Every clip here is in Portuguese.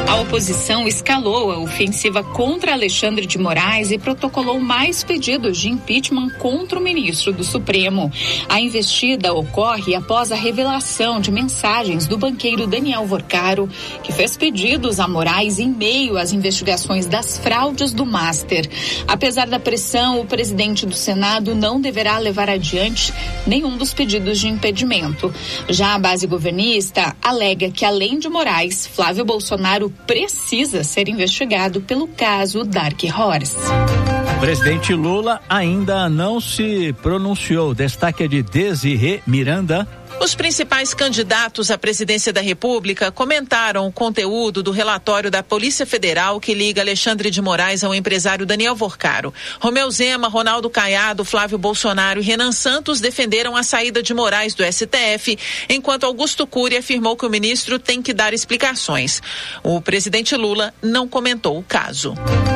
A oposição escalou a ofensiva contra Alexandre de Moraes e protocolou mais pedidos de impeachment contra o ministro do Supremo. A investida ocorre após a revelação de mensagens do banqueiro Daniel Vorcaro, que fez pedidos a Moraes em meio às investigações das fraudes do Master. Apesar da pressão, o presidente do Senado não deverá levar adiante nenhum dos pedidos de impedimento. Já a base governista alega que, além de Moraes, Flávio Bolsonaro precisa ser investigado pelo caso Dark Horse. O presidente Lula ainda não se pronunciou. Destaque é de Desirê Miranda. Os principais candidatos à presidência da República comentaram o conteúdo do relatório da Polícia Federal que liga Alexandre de Moraes ao empresário Daniel Vorcaro. Romeu Zema, Ronaldo Caiado, Flávio Bolsonaro e Renan Santos defenderam a saída de Moraes do STF, enquanto Augusto Cury afirmou que o ministro tem que dar explicações. O presidente Lula não comentou o caso.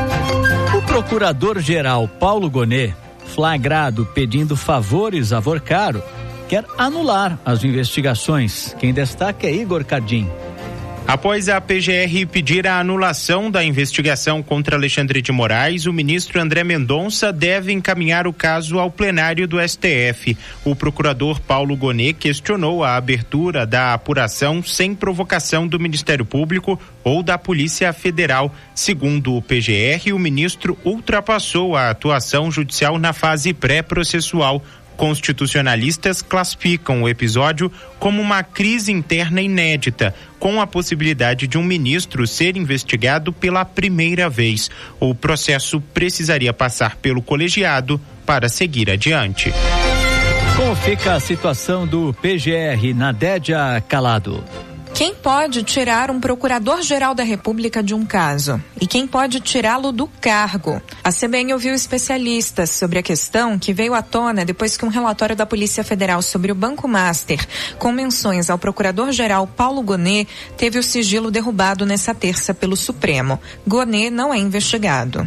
O procurador-geral Paulo Gonet, flagrado pedindo favores a Vorcaro, quer anular as investigações. Quem destaca é Igor Cardim. Após a PGR pedir a anulação da investigação contra Alexandre de Moraes, o ministro André Mendonça deve encaminhar o caso ao plenário do STF. O procurador Paulo Gonet questionou a abertura da apuração sem provocação do Ministério Público ou da Polícia Federal. Segundo o PGR, o ministro ultrapassou a atuação judicial na fase pré-processual. Constitucionalistas classificam o episódio como uma crise interna inédita, com a possibilidade de um ministro ser investigado pela primeira vez. O processo precisaria passar pelo colegiado para seguir adiante. Como fica a situação do PGR? Nadédia Calado. Quem pode tirar um procurador-geral da República de um caso? E quem pode tirá-lo do cargo? A CBN ouviu especialistas sobre a questão, que veio à tona depois que um relatório da Polícia Federal sobre o Banco Master, com menções ao procurador-geral Paulo Gonet, teve o sigilo derrubado nessa terça pelo Supremo. Gonet não é investigado.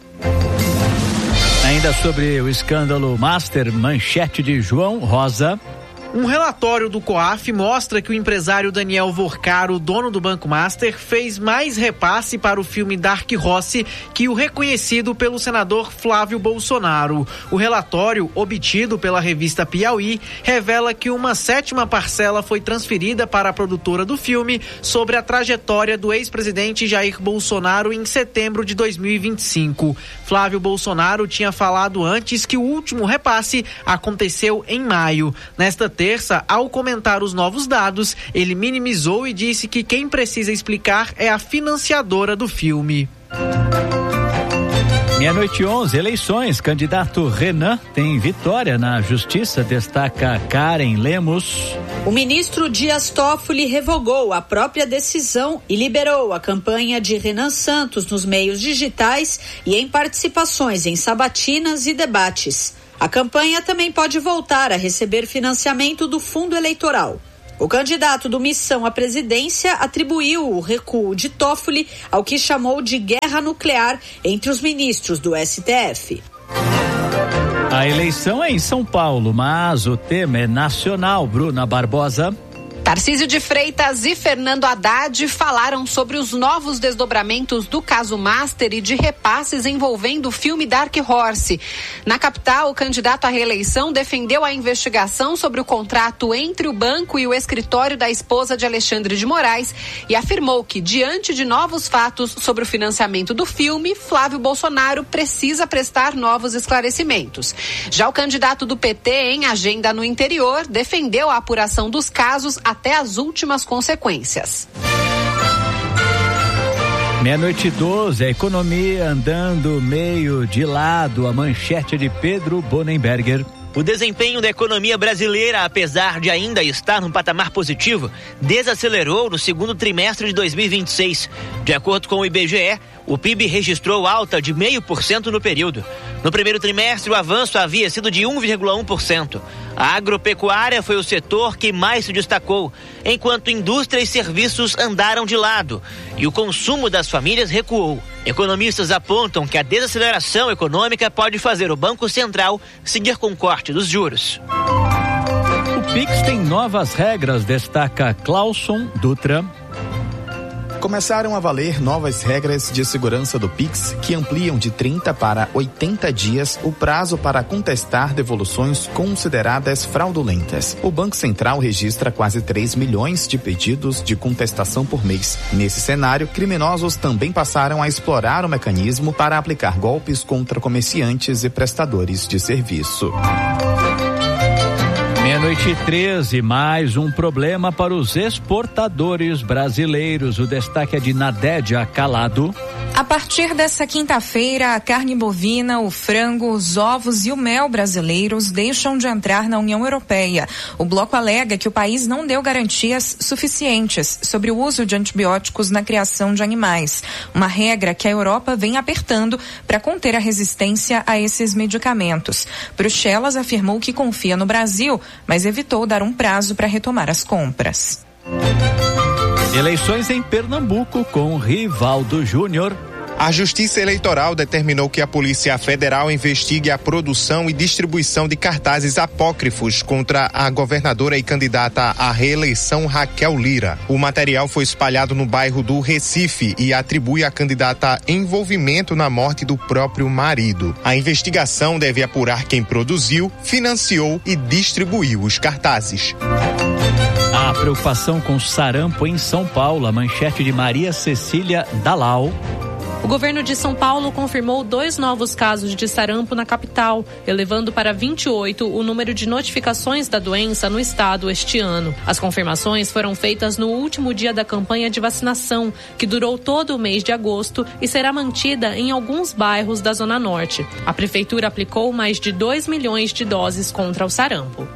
Ainda sobre o escândalo Master, manchete de João Rosa. Um relatório do COAF mostra que o empresário Daniel Vorcaro, dono do Banco Master, fez mais repasse para o filme Dark Horse que o reconhecido pelo senador Flávio Bolsonaro. O relatório, obtido pela revista Piauí, revela que uma 7ª parcela foi transferida para a produtora do filme sobre a trajetória do ex-presidente Jair Bolsonaro em setembro de 2025. Flávio Bolsonaro tinha falado antes que o último repasse aconteceu em maio. Nesta terça, ao comentar os novos dados, ele minimizou e disse que quem precisa explicar é a financiadora do filme. 12:11, eleições. Candidato Renan tem vitória na justiça, destaca Karen Lemos. O ministro Dias Toffoli revogou a própria decisão e liberou a campanha de Renan Santos nos meios digitais e em participações em sabatinas e debates. A campanha também pode voltar a receber financiamento do fundo eleitoral. O candidato do Missão à presidência atribuiu o recuo de Toffoli ao que chamou de guerra nuclear entre os ministros do STF. A eleição é em São Paulo, mas o tema é nacional. Bruna Barbosa. Tarcísio de Freitas e Fernando Haddad falaram sobre os novos desdobramentos do caso Master e de repasses envolvendo o filme Dark Horse. Na capital, o candidato à reeleição defendeu a investigação sobre o contrato entre o banco e o escritório da esposa de Alexandre de Moraes e afirmou que, diante de novos fatos sobre o financiamento do filme, Flávio Bolsonaro precisa prestar novos esclarecimentos. Já o candidato do PT, em agenda no interior, defendeu a apuração dos casos até as últimas consequências. 12:12, a economia andando meio de lado, a manchete de Pedro Bonenberger. O desempenho da economia brasileira, apesar de ainda estar num patamar positivo, desacelerou no segundo trimestre de 2026. De acordo com o IBGE, o PIB registrou alta de 0,5% no período. No primeiro trimestre, o avanço havia sido de 1,1%. A agropecuária foi o setor que mais se destacou, enquanto indústria e serviços andaram de lado e o consumo das famílias recuou. Economistas apontam que a desaceleração econômica pode fazer o Banco Central seguir com o corte dos juros. O Pix tem novas regras, destaca Clauson Dutra. Começaram a valer novas regras de segurança do Pix que ampliam de 30 para 80 dias o prazo para contestar devoluções consideradas fraudulentas. O Banco Central registra quase 3 milhões de pedidos de contestação por mês. Nesse cenário, criminosos também passaram a explorar o mecanismo para aplicar golpes contra comerciantes e prestadores de serviço. 12:13, mais um problema para os exportadores brasileiros. O destaque é de Nadédia Calado. A partir dessa quinta-feira, a carne bovina, o frango, os ovos e o mel brasileiros deixam de entrar na União Europeia. O bloco alega que o país não deu garantias suficientes sobre o uso de antibióticos na criação de animais. Uma regra que a Europa vem apertando para conter a resistência a esses medicamentos. Bruxelas afirmou que confia no Brasil, mas evitou dar um prazo para retomar as compras. Eleições em Pernambuco com Rivaldo Júnior. A Justiça Eleitoral determinou que a Polícia Federal investigue a produção e distribuição de cartazes apócrifos contra a governadora e candidata à reeleição Raquel Lira. O material foi espalhado no bairro do Recife e atribui à candidata envolvimento na morte do próprio marido. A investigação deve apurar quem produziu, financiou e distribuiu os cartazes. A preocupação com sarampo em São Paulo, a manchete de Maria Cecília Dalal. O governo de São Paulo confirmou 2 novos casos de sarampo na capital, elevando para 28 o número de notificações da doença no estado este ano. As confirmações foram feitas no último dia da campanha de vacinação, que durou todo o mês de agosto e será mantida em alguns bairros da Zona Norte. A prefeitura aplicou mais de 2 milhões de doses contra o sarampo.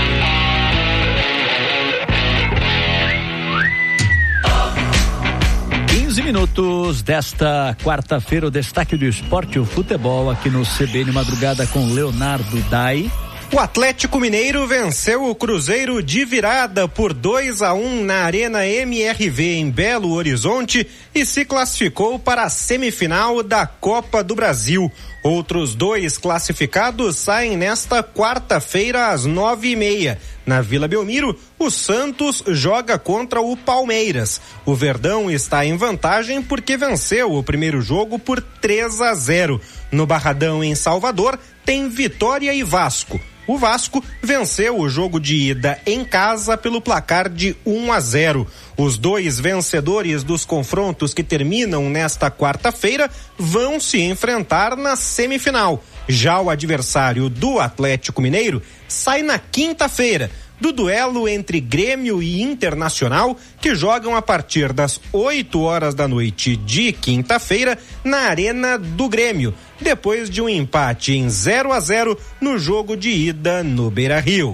Minutos desta quarta-feira, o destaque do esporte e o futebol aqui no CBN Madrugada com Leonardo Dai. O Atlético Mineiro venceu o Cruzeiro de virada por 2-1 na Arena MRV em Belo Horizonte e se classificou para a semifinal da Copa do Brasil. Outros 2 classificados saem nesta quarta-feira às 9:30. Na Vila Belmiro, o Santos joga contra o Palmeiras. O Verdão está em vantagem porque venceu o primeiro jogo por 3-0. No Barradão, em Salvador, tem Vitória e Vasco. O Vasco venceu o jogo de ida em casa pelo placar de 1-0. Os 2 vencedores dos confrontos que terminam nesta quarta-feira vão se enfrentar na semifinal. Já o adversário do Atlético Mineiro sai na quinta-feira, do duelo entre Grêmio e Internacional, que jogam a partir das 8h da noite de quinta-feira na Arena do Grêmio, depois de um empate em 0-0 no jogo de ida no Beira-Rio.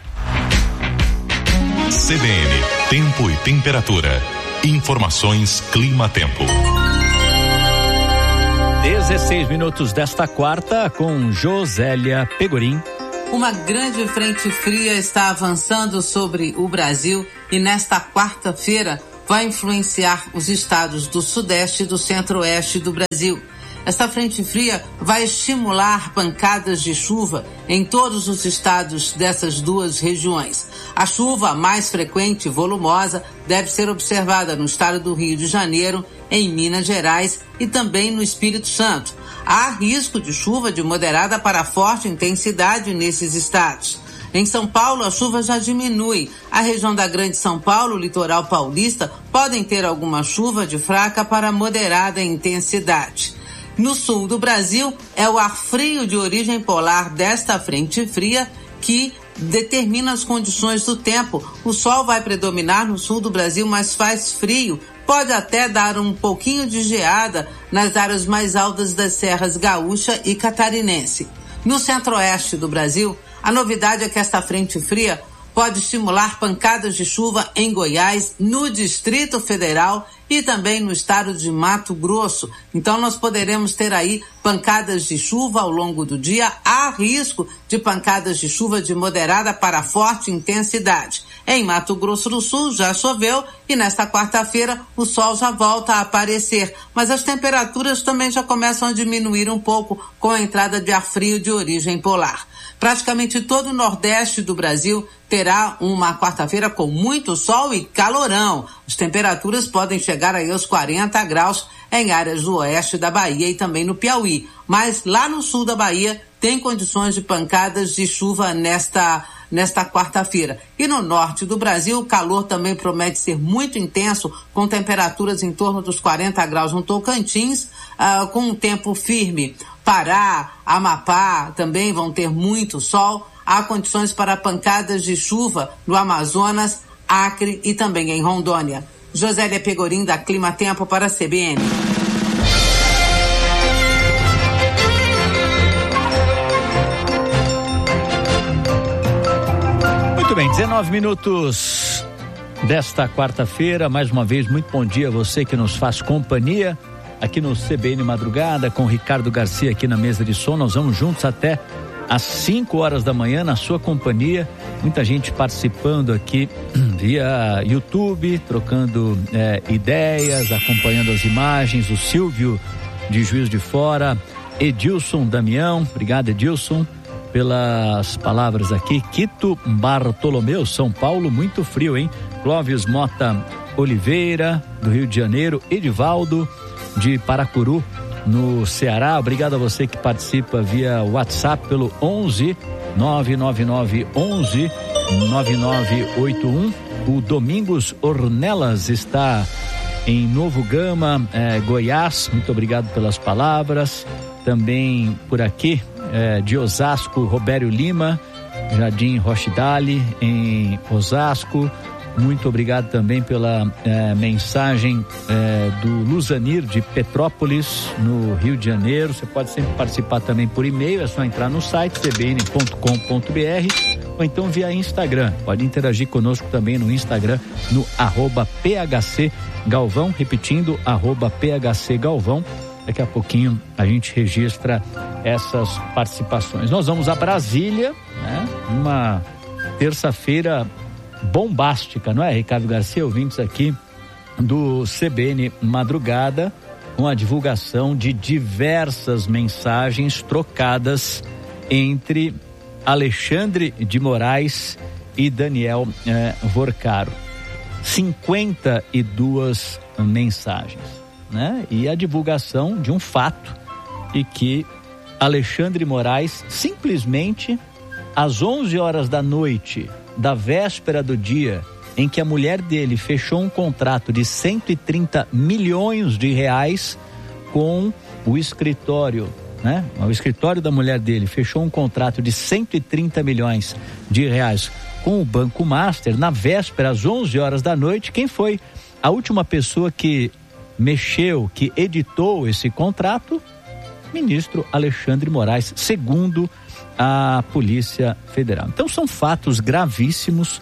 CBN, tempo e temperatura. Informações Clima-Tempo. 16 minutos desta quarta com Josélia Pegorim. Uma grande frente fria está avançando sobre o Brasil e nesta quarta-feira vai influenciar os estados do Sudeste e do Centro-Oeste do Brasil. Esta frente fria vai estimular pancadas de chuva em todos os estados dessas duas regiões. A chuva mais frequente e volumosa deve ser observada no estado do Rio de Janeiro, em Minas Gerais e também no Espírito Santo. Há risco de chuva de moderada para forte intensidade nesses estados. Em São Paulo, a chuva já diminui. A região da Grande São Paulo, o litoral paulista, podem ter alguma chuva de fraca para moderada intensidade. No sul do Brasil, é o ar frio de origem polar desta frente fria que determina as condições do tempo. O sol vai predominar no sul do Brasil, mas faz frio. Pode até dar um pouquinho de geada nas áreas mais altas das serras gaúcha e catarinense. No centro-oeste do Brasil, a novidade é que esta frente fria pode estimular pancadas de chuva em Goiás, no Distrito Federal e também no estado de Mato Grosso. Então nós poderemos ter aí pancadas de chuva ao longo do dia. Há risco de pancadas de chuva de moderada para forte intensidade. Em Mato Grosso do Sul já choveu e nesta quarta-feira o sol já volta a aparecer, mas as temperaturas também já começam a diminuir um pouco com a entrada de ar frio de origem polar. Praticamente todo o nordeste do Brasil terá uma quarta-feira com muito sol e calorão. As temperaturas podem chegar aí aos 40 graus em áreas do oeste da Bahia e também no Piauí. Mas lá no sul da Bahia tem condições de pancadas de chuva nesta quarta-feira. E no norte do Brasil, o calor também promete ser muito intenso, com temperaturas em torno dos 40 graus no Tocantins, com um tempo firme. Pará, Amapá também vão ter muito sol. Há condições para pancadas de chuva no Amazonas, Acre e também em Rondônia. Josélia Pegorim, da Clima Tempo, para a CBN. Muito bem, 19 minutos desta quarta-feira. Mais uma vez, muito bom dia a você que nos faz companhia aqui no CBN Madrugada, com Ricardo Garcia aqui na mesa de som. Nós vamos juntos até às 5 horas da manhã na sua companhia. Muita gente participando aqui via YouTube, trocando ideias, acompanhando as imagens. O Silvio de Juiz de Fora, Edilson Damião, obrigado Edilson pelas palavras aqui. Quito Bartolomeu, São Paulo, muito frio, hein? Clóvis Mota Oliveira, do Rio de Janeiro. Edivaldo de Paracuru, no Ceará. Obrigado a você que participa via WhatsApp pelo 11 999 11 9981. O Domingos Ornelas está em Novo Gama, Goiás. Muito obrigado pelas palavras. Também por aqui, de Osasco, Robério Lima, Jardim Rochdale, em Osasco. Muito obrigado também pela mensagem do Luzanir de Petrópolis, no Rio de Janeiro. Você pode sempre participar também por e-mail, é só entrar no site cbn.com.br ou então via Instagram. Pode interagir conosco também no Instagram, no @PHCGalvão, repetindo, @PHCGalvão. Daqui a pouquinho a gente registra essas participações. Nós vamos a Brasília, né? Uma terça-feira bombástica, não é, Ricardo Garcia? Ouvintes aqui do CBN Madrugada, com a divulgação de diversas mensagens trocadas entre Alexandre de Moraes e Daniel Vorcaro. 52 mensagens, né? E a divulgação de um fato de que Alexandre Moraes simplesmente às 11 horas da noite da véspera do dia em que a mulher dele fechou um contrato de 130 milhões de reais com o escritório, né? O escritório da mulher dele fechou um contrato de 130 milhões de reais com o Banco Master na véspera, às 11 horas da noite. Quem foi a última pessoa que mexeu, que editou esse contrato? Ministro Alexandre Moraes, segundo a Polícia Federal. Então são fatos gravíssimos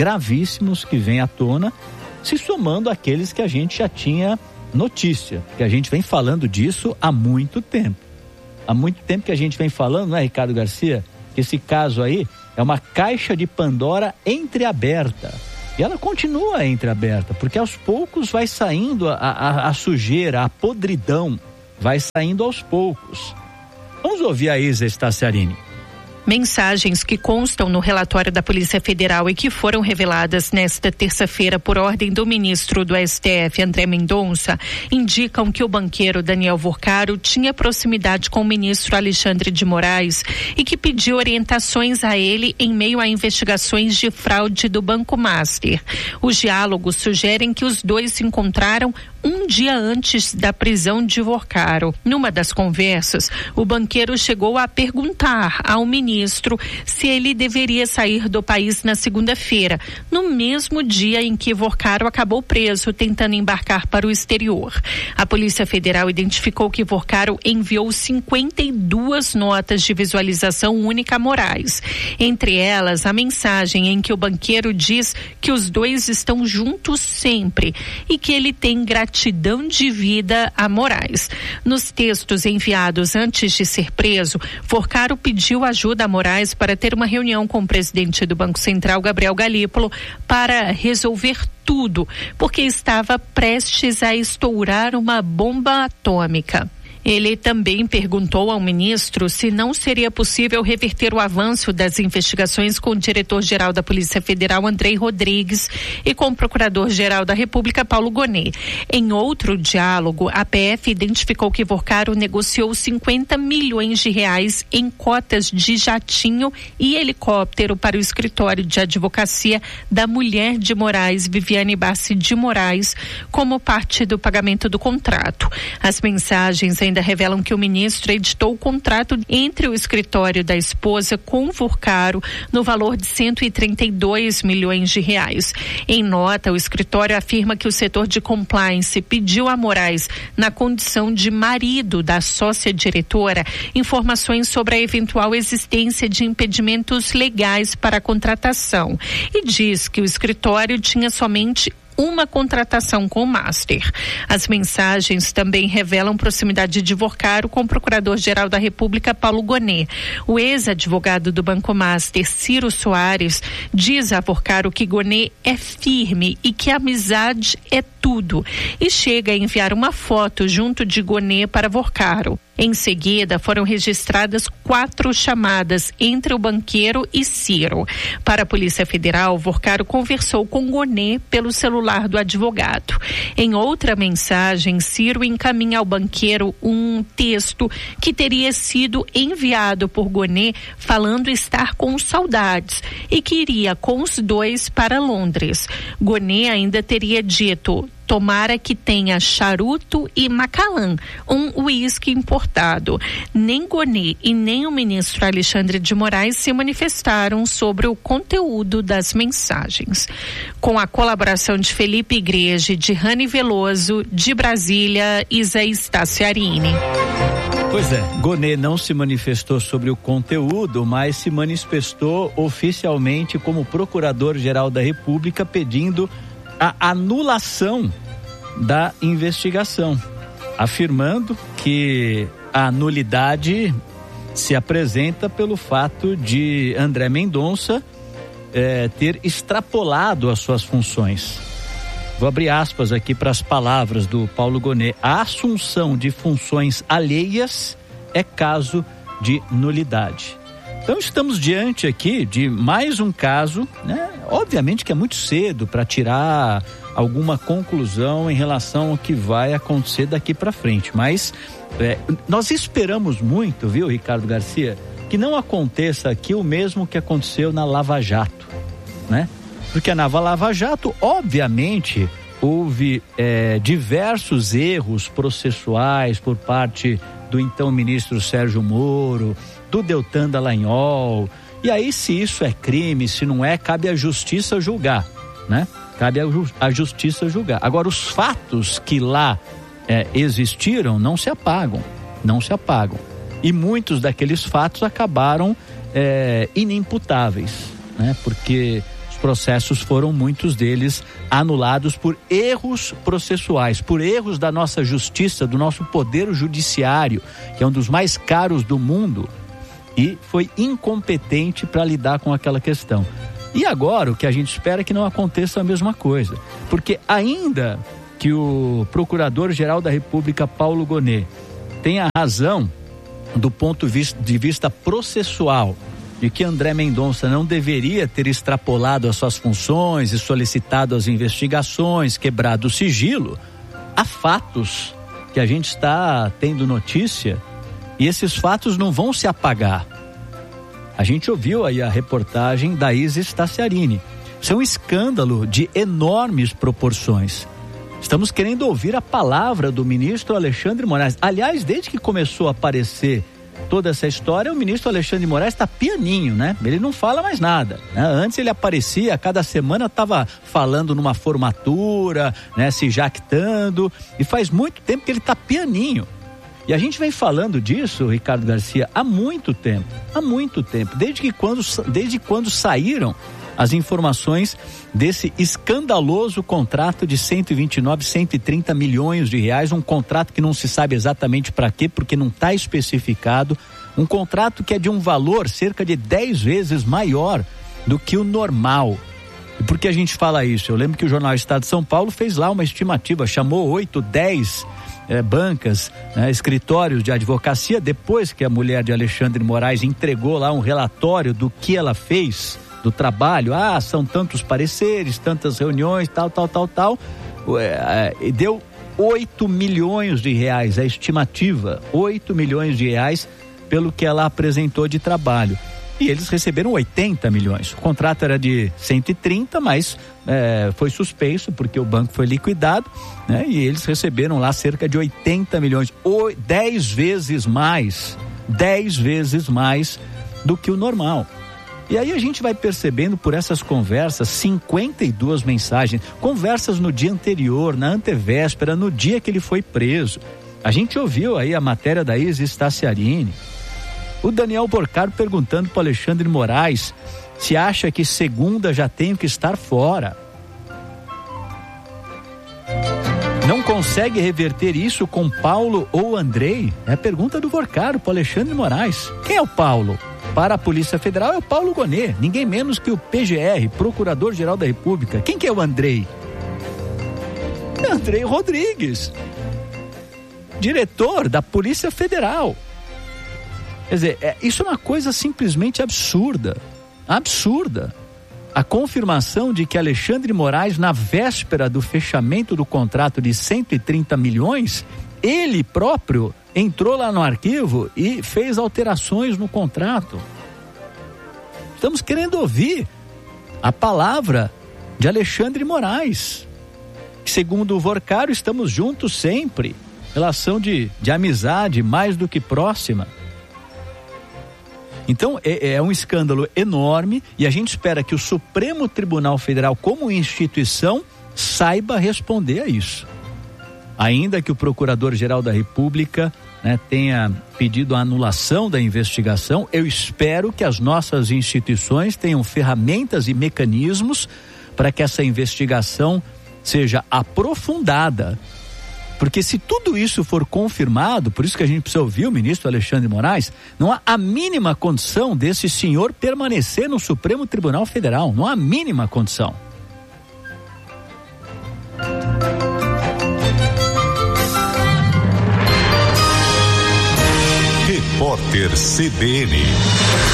que vêm à tona, se somando àqueles que a gente já tinha notícia, que a gente vem falando disso há muito tempo. Há muito tempo que a gente vem falando, não é, Ricardo Garcia? Que esse caso aí é uma caixa de Pandora entreaberta. E ela continua entreaberta, porque aos poucos vai saindo a sujeira, a podridão, vai saindo aos poucos. Vamos ouvir a Isa Staciarini. Mensagens que constam no relatório da Polícia Federal e que foram reveladas nesta terça-feira por ordem do ministro do STF, André Mendonça, indicam que o banqueiro Daniel Vorcaro tinha proximidade com o ministro Alexandre de Moraes e que pediu orientações a ele em meio a investigações de fraude do Banco Master. Os diálogos sugerem que os dois se encontraram um dia antes da prisão de Vorcaro. Numa das conversas, o banqueiro chegou a perguntar ao ministro se ele deveria sair do país na segunda-feira, no mesmo dia em que Vorcaro acabou preso, tentando embarcar para o exterior. A Polícia Federal identificou que Vorcaro enviou 52 notas de visualização única a Moraes. Entre elas, a mensagem em que o banqueiro diz que os dois estão juntos sempre e que ele tem gratidão de vida a Moraes. Nos textos enviados antes de ser preso, Vorcaro pediu ajuda a Moraes para ter uma reunião com o presidente do Banco Central, Gabriel Galípolo, para resolver tudo, porque estava prestes a estourar uma bomba atômica. Ele também perguntou ao ministro se não seria possível reverter o avanço das investigações com o diretor-geral da Polícia Federal, Andrei Rodrigues, e com o procurador-geral da República, Paulo Gonet. Em outro diálogo, a PF identificou que Vorcaro negociou 50 milhões de reais em cotas de jatinho e helicóptero para o escritório de advocacia da mulher de Moraes, Viviane Bassi de Moraes, como parte do pagamento do contrato. As mensagens ainda revelam que o ministro editou o contrato entre o escritório da esposa com Vorcaro no valor de 132 milhões de reais. Em nota, o escritório afirma que o setor de compliance pediu a Moraes, na condição de marido da sócia diretora, informações sobre a eventual existência de impedimentos legais para a contratação e diz que o escritório tinha somente uma contratação com o Master. As mensagens também revelam proximidade de Vorcaro com o Procurador-Geral da República, Paulo Gonet. O ex-advogado do Banco Master, Ciro Soares, diz a Vorcaro que Gonet é firme e que a amizade é tudo, e chega a enviar uma foto junto de Gonet para Vorcaro. Em seguida, foram registradas 4 chamadas entre o banqueiro e Ciro. Para a Polícia Federal, Vorcaro conversou com Gonet pelo celular do advogado. Em outra mensagem, Ciro encaminha ao banqueiro um texto que teria sido enviado por Gonet falando estar com saudades e que iria com os dois para Londres. Gonet ainda teria dito: tomara que tenha charuto e Macallan, um uísque importado. Nem Gonet e nem o ministro Alexandre de Moraes se manifestaram sobre o conteúdo das mensagens. Com a colaboração de Felipe Igreja e de Rani Veloso, de Brasília, Isaías Tassiarini. Pois é, Gonet não se manifestou sobre o conteúdo, mas se manifestou oficialmente como Procurador-Geral da República pedindo a anulação da investigação, afirmando que a nulidade se apresenta pelo fato de André Mendonça ter extrapolado as suas funções. Vou abrir aspas aqui para as palavras do Paulo Gonet. A assunção de funções alheias é caso de nulidade. Então estamos diante aqui de mais um caso, né? Obviamente que é muito cedo para tirar alguma conclusão em relação ao que vai acontecer daqui para frente, mas nós esperamos muito, viu, Ricardo Garcia, que não aconteça aqui o mesmo que aconteceu na Lava Jato, né? Porque na Lava Jato, obviamente, houve diversos erros processuais por parte do então ministro Sérgio Moro, do Deltan Dallagnol, e aí se isso é crime, se não é, cabe à justiça julgar, né? Cabe à justiça julgar. Agora, os fatos que lá existiram não se apagam. E muitos daqueles fatos acabaram inimputáveis, né? Porque os processos foram, muitos deles, anulados por erros processuais, por erros da nossa justiça, do nosso poder judiciário, que é um dos mais caros do mundo, e foi incompetente para lidar com aquela questão. E agora o que a gente espera é que não aconteça a mesma coisa, porque ainda que o Procurador-Geral da República, Paulo Gonet, tenha razão do ponto de vista processual, de que André Mendonça não deveria ter extrapolado as suas funções e solicitado as investigações, quebrado o sigilo, há fatos que a gente está tendo notícia e esses fatos não vão se apagar. A gente ouviu aí a reportagem da Isis Tassiarini. Isso é um escândalo de enormes proporções. Estamos querendo ouvir a palavra do ministro Alexandre de Moraes. Aliás, desde que começou a aparecer toda essa história, o ministro Alexandre de Moraes está pianinho, né? Ele não fala mais nada, né? Antes ele aparecia, a cada semana estava falando numa formatura, né? Se jactando, e faz muito tempo que ele está pianinho. E a gente vem falando disso, Ricardo Garcia, há muito tempo, desde quando saíram as informações desse escandaloso contrato de 129, 130 milhões de reais, um contrato que não se sabe exatamente para quê, porque não está especificado, um contrato que é de um valor cerca de 10 vezes maior do que o normal. E por que a gente fala isso? Eu lembro que o jornal Estado de São Paulo fez lá uma estimativa, chamou 8, 10 bancas, escritórios de advocacia, depois que a mulher de Alexandre de Moraes entregou lá um relatório do que ela fez, do trabalho, são tantos pareceres, tantas reuniões, tal, e deu 8 milhões de reais, a estimativa, 8 milhões de reais pelo que ela apresentou de trabalho. E eles receberam 80 milhões. O contrato era de 130, mas foi suspenso porque o banco foi liquidado, né? E eles receberam lá cerca de 80 milhões, 10 vezes mais do que o normal. E aí a gente vai percebendo por essas conversas, 52 mensagens, conversas no dia anterior, na antevéspera, no dia que ele foi preso. A gente ouviu aí a matéria da Isis Staciarini. O Daniel Porcaro perguntando para Alexandre de Moraes se acha que segunda já tem que estar fora. Não consegue reverter isso com Paulo ou Andrei? É a pergunta do Porcaro para Alexandre de Moraes. Quem é o Paulo? Para a Polícia Federal é o Paulo Gonet, ninguém menos que o PGR, Procurador-Geral da República. Quem que é o Andrei? É Andrei Rodrigues, diretor da Polícia Federal. Quer dizer, isso é uma coisa simplesmente absurda. A confirmação de que Alexandre de Moraes, na véspera do fechamento do contrato de 130 milhões, ele próprio entrou lá no arquivo e fez alterações no contrato. Estamos querendo ouvir a palavra de Alexandre de Moraes. Segundo o Porcaro, estamos juntos sempre. Relação de amizade mais do que próxima. Então, é um escândalo enorme e a gente espera que o Supremo Tribunal Federal, como instituição, saiba responder a isso. Ainda que o Procurador-Geral da República, tenha pedido a anulação da investigação, eu espero que as nossas instituições tenham ferramentas e mecanismos para que essa investigação seja aprofundada. Porque se tudo isso for confirmado, por isso que a gente precisa ouvir o ministro Alexandre de Moraes, não há a mínima condição desse senhor permanecer no Supremo Tribunal Federal, não há a mínima condição. Repórter CBN.